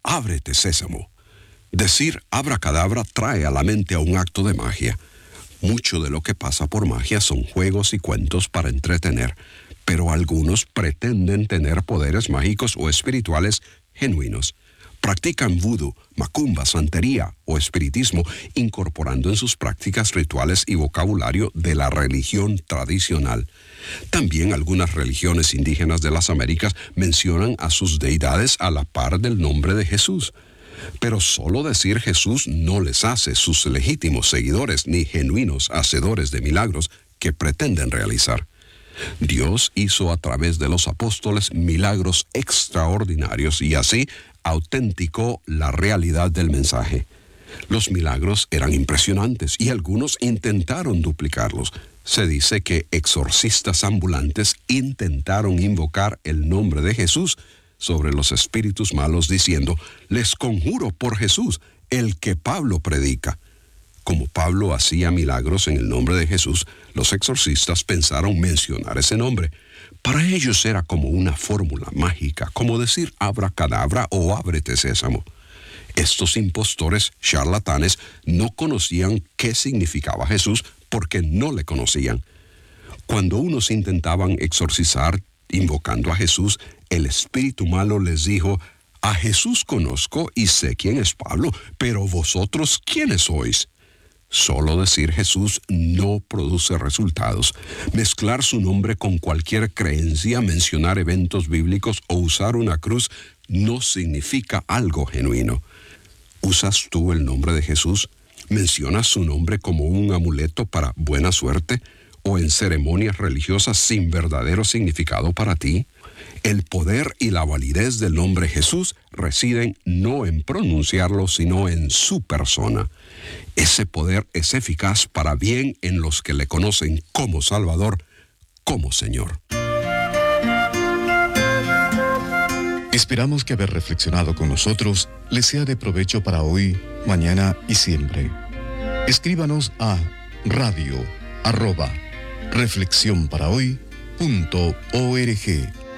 ábrete sésamo. Decir abracadabra trae a la mente a un acto de magia. Mucho de lo que pasa por magia son juegos y cuentos para entretener, pero algunos pretenden tener poderes mágicos o espirituales genuinos. Practican vudú, macumba, santería o espiritismo, incorporando en sus prácticas rituales y vocabulario de la religión tradicional. También algunas religiones indígenas de las Américas mencionan a sus deidades a la par del nombre de Jesús. Pero solo decir Jesús no les hace sus legítimos seguidores ni genuinos hacedores de milagros que pretenden realizar. Dios hizo a través de los apóstoles milagros extraordinarios y así autenticó la realidad del mensaje. Los milagros eran impresionantes y algunos intentaron duplicarlos. Se dice que exorcistas ambulantes intentaron invocar el nombre de Jesús sobre los espíritus malos diciendo: les conjuro por Jesús, el que Pablo predica. Como Pablo hacía milagros en el nombre de Jesús, los exorcistas pensaron mencionar ese nombre. Para ellos era como una fórmula mágica, como decir abracadabra o ábrete sésamo. Estos impostores charlatanes no conocían qué significaba Jesús porque no le conocían. Cuando unos intentaban exorcizar invocando a Jesús, el espíritu malo les dijo: a Jesús conozco y sé quién es Pablo, pero vosotros, ¿quiénes sois? Solo decir Jesús no produce resultados. Mezclar su nombre con cualquier creencia, mencionar eventos bíblicos o usar una cruz no significa algo genuino. ¿Usas tú el nombre de Jesús? ¿Mencionas su nombre como un amuleto para buena suerte o en ceremonias religiosas sin verdadero significado para ti? El poder y la validez del nombre Jesús residen no en pronunciarlo, sino en su persona. Ese poder es eficaz para bien en los que le conocen como Salvador, como Señor. Esperamos que haber reflexionado con nosotros les sea de provecho para hoy, mañana y siempre. Escríbanos a radio@reflexionparahoy.org.